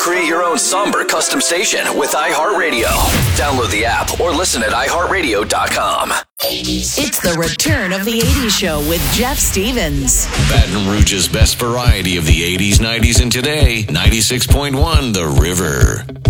Create your own somber custom station with iHeartRadio. Download the app or listen at iHeartRadio.com. It's the return of the 80s show with Jeff Stevens. Baton Rouge's best variety of the 80s, 90s, and today. 96.1 The River.